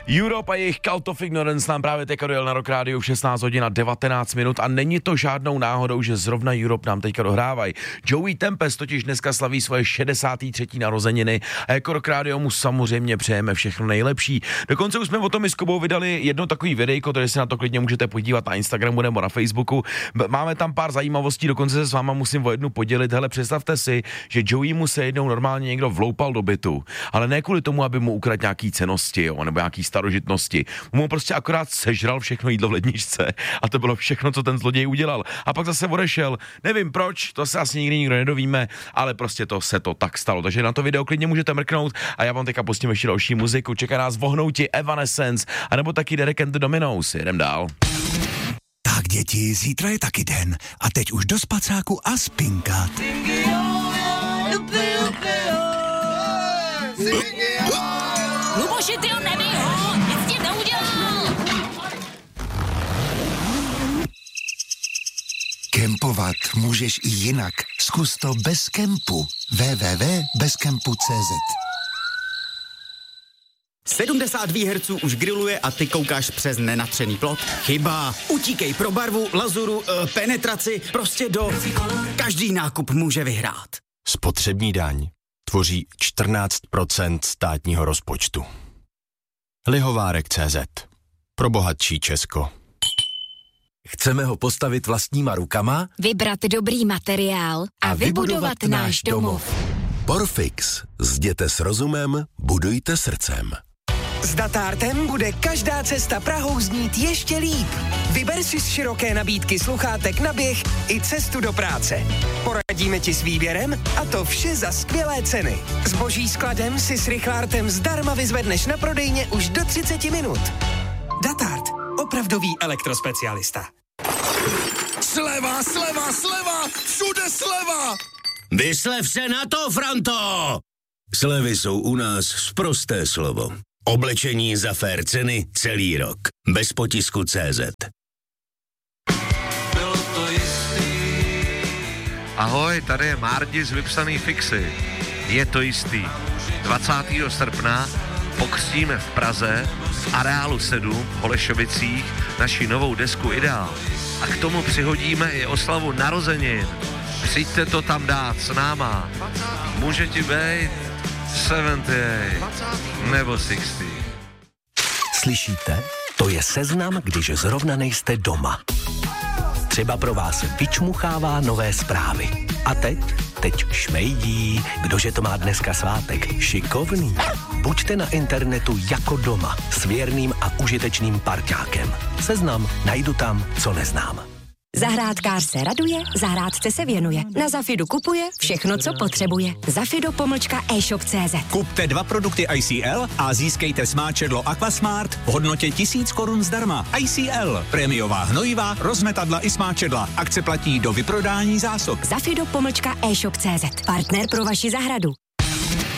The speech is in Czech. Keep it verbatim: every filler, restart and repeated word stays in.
Europe a jejich Cult of Ignorance nám právě teďka dojel na Rock Radio v šestnáct hodin a devatenáct minut a není to žádnou náhodou, že zrovna Europe nám teďka dohrávají. Joey Tempest totiž dneska slaví svoje šedesáté třetí narozeniny a jako Rock Radio mu samozřejmě přejeme všechno nejlepší. Dokonce už jsme o tom i s Kubou vydali jedno takový videjko, takže se na to klidně můžete podívat na Instagramu nebo na Facebooku. Máme tam pár zajímavostí, dokonce se s váma musím o jednu podělit. Hele, představte si, že Joey mu se jednou normálně někdo vloupal do bytu, ale ne kvůli tomu, aby mu ukradl nějaký cennosti, jo, nebo nějaký starožitnosti. Mu prostě akorát sežral všechno jídlo v ledničce a to bylo všechno, co ten zloděj udělal. A pak zase odešel. Nevím proč, to se asi nikdy nikdo nedovíme, ale prostě to se to tak stalo. Takže na to video klidně můžete mrknout a já vám teďka pustím ještě další muziku. Čeká nás Vohnouti, Evanescence, anebo taky Derek and the Dominos. Jedem dál. Tak děti, zítra je taky den a teď už do spacáku a spinkat. Luboši, ty ho nebij ho, nic ti neudělal. Kempovat můžeš i jinak. Zkus to bez kempu. w w w tečka bez kempu tečka c z sedmdesát výherců už grilluje a ty koukáš přes nenatřený plot? Chyba. Utíkej pro barvu, lazuru, e, penetraci, prostě do... Každý nákup může vyhrát. Spotřební daň tvoří čtrnáct procent státního rozpočtu. Lihovárek tečka cé zet. Pro bohatší Česko. Chceme ho postavit vlastníma rukama, Vybrat dobrý materiál a, a vybudovat náš domov. Porfix. Zděte s rozumem, budujte srdcem. S Datártem bude každá cesta Prahou znít ještě líp. Vyber si z široké nabídky sluchátek na běh i cestu do práce. Poradíme ti s výběrem a to vše za skvělé ceny. Zboží skladem si s Richlártem zdarma vyzvedneš na prodejně už do třicet minut. Datárt. Opravdový elektrospecialista. Sleva, sleva, sleva, všude sleva! Vyslev se na to, Franto! Slevy jsou u nás sprosté slovo. Oblečení za fér ceny celý rok. Bez potisku tečka cé zet. Ahoj, tady je Márdi z Vypsaný fixy. Je to jistý. dvacátého srpna pokřtíme v Praze v Areálu sedm v Holešovicích naši novou desku Ideál. A k tomu přihodíme i oslavu narozenin. Přijďte to tam dát s náma. Může ti být sedmdesát osm nebo šedesát. Slyšíte? To je seznam, když zrovna nejste doma. Třeba pro vás vyčmuchává nové zprávy. A teď? Teď šmejdí. Kdože to má dneska svátek? Šikovný. Buďte na internetu jako doma s věrným a užitečným parťákem. Seznam najdu tam, co neznám. Zahrádkář se raduje, zahrádce se věnuje. Na Zafidu kupuje všechno, co potřebuje. Zafido pomlčka e-shop tečka cé zet. Kupte dva produkty I C L a získejte smáčedlo Aquasmart v hodnotě tisíc korun zdarma. I C L, prémiová hnojivá, rozmetadla i smáčedla. Akce platí do vyprodání zásob. Zafido pomlčka e-shop tečka cé zet. Partner pro vaši zahradu.